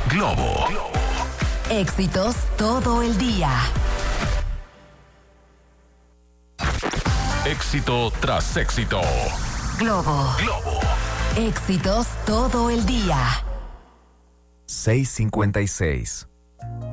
Globo. Éxitos todo el día. Éxito tras éxito. Globo. Éxitos todo el día. 6:56.